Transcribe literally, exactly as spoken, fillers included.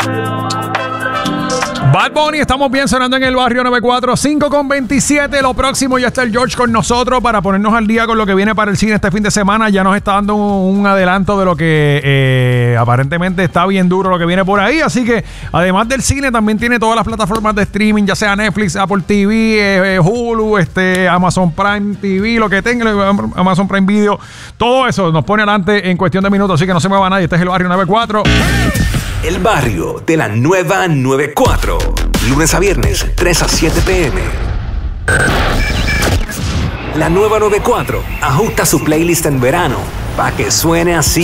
Bad Bunny, estamos bien sonando en el barrio noventa y cuatro, cinco con veintisiete. Lo próximo, ya está el George con nosotros para ponernos al día con lo que viene para el cine este fin de semana. Ya nos está dando un, un adelanto de lo que eh, aparentemente está bien duro lo que viene por ahí. Así que además del cine, también tiene todas las plataformas de streaming, ya sea Netflix, Apple T V, eh, Hulu, este, Amazon Prime T V, lo que tenga, Amazon Prime Video. Todo eso nos pone adelante en cuestión de minutos. Así que no se mueva nadie. Este es el barrio noventa y cuatro. El barrio de la nueva noventa y cuatro. Lunes a viernes, tres a siete p m La nueva noventa y cuatro ajusta su playlist en verano para que suene así.